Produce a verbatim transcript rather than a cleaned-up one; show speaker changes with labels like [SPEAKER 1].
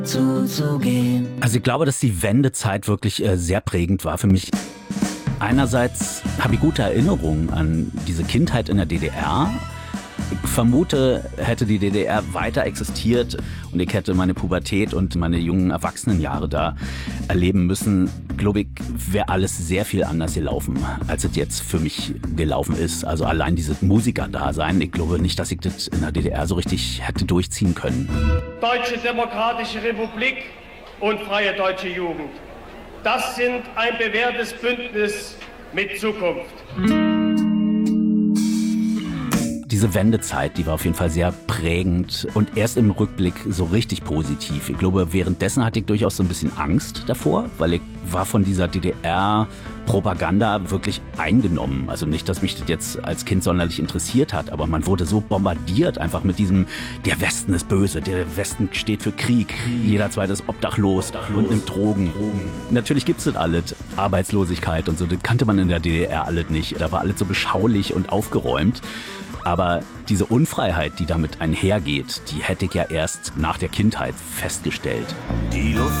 [SPEAKER 1] zuzugehen. Also ich glaube, dass die Wendezeit wirklich äh, sehr prägend war für mich. Einerseits habe ich gute Erinnerungen an diese Kindheit in der D D R. Ich vermute, hätte die D D R weiter existiert und ich hätte meine Pubertät und meine jungen Erwachsenenjahre da erleben müssen, glaube ich, wäre alles sehr viel anders gelaufen, als es jetzt für mich gelaufen ist. Also allein dieses Musikerdasein, ich glaube nicht, dass ich das in der D D R so richtig hätte durchziehen können.
[SPEAKER 2] Deutsche Demokratische Republik und Freie Deutsche Jugend. Das sind ein bewährtes Bündnis mit Zukunft.
[SPEAKER 1] Diese Wendezeit, die war auf jeden Fall sehr prägend und erst im Rückblick so richtig positiv. Ich glaube, währenddessen hatte ich durchaus so ein bisschen Angst davor, weil ich war von dieser D D R-Propaganda wirklich eingenommen. Also nicht, dass mich das jetzt als Kind sonderlich interessiert hat, aber man wurde so bombardiert einfach mit diesem, der Westen ist böse, der Westen steht für Krieg, jeder Zweite ist obdachlos, obdachlos. und nimmt Drogen. Drogen. Natürlich gibt's das alles, Arbeitslosigkeit und so, das kannte man in der D D R alles nicht. Da war alles so beschaulich und aufgeräumt. Aber diese Unfreiheit, die damit einhergeht, die hätte ich ja erst nach der Kindheit festgestellt.
[SPEAKER 3] Die Luft